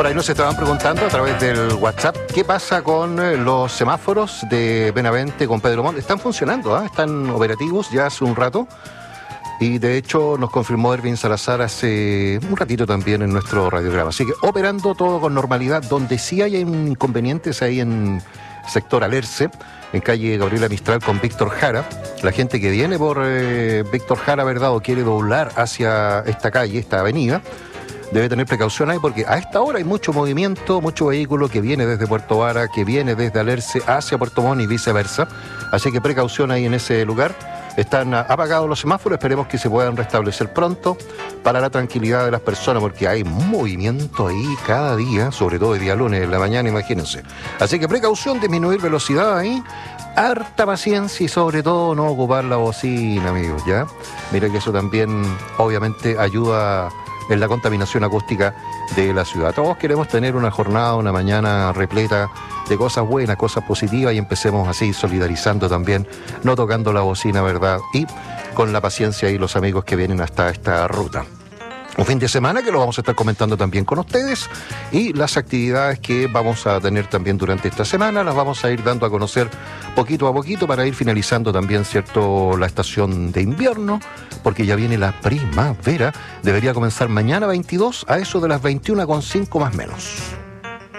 Por ahí nos estaban preguntando a través del WhatsApp qué pasa con los semáforos de Benavente con Pedro Montt. Están funcionando, están operativos ya hace un rato. Y de hecho nos confirmó Erwin Salazar hace un ratito también en nuestro radiograma. Así que operando todo con normalidad. Donde sí hay inconvenientes ahí en sector Alerce, en calle Gabriela Mistral con Víctor Jara. La gente que viene por Víctor Jara, ¿verdad?, o quiere doblar hacia esta calle, esta avenida, debe tener precaución ahí porque a esta hora hay mucho movimiento, mucho vehículo que viene desde Puerto Vara, que viene desde Alerce hacia Puerto Montt y viceversa. Así que precaución ahí en ese lugar. Están apagados los semáforos, esperemos que se puedan restablecer pronto para la tranquilidad de las personas, porque hay movimiento ahí cada día, sobre todo el día lunes en la mañana, imagínense. Así que precaución, disminuir velocidad ahí, harta paciencia y sobre todo no ocupar la bocina, amigos, ¿ya? Mira que eso también obviamente ayuda en la contaminación acústica de la ciudad. Todos queremos tener una jornada, una mañana repleta de cosas buenas, cosas positivas, y empecemos así solidarizando también, no tocando la bocina, ¿verdad? Y con la paciencia y los amigos que vienen hasta esta ruta. Un fin de semana que lo vamos a estar comentando también con ustedes, y las actividades que vamos a tener también durante esta semana las vamos a ir dando a conocer poquito a poquito para ir finalizando también, ¿cierto?, la estación de invierno, porque ya viene la primavera. Debería comenzar mañana 22 a eso de las 21:05 más o menos.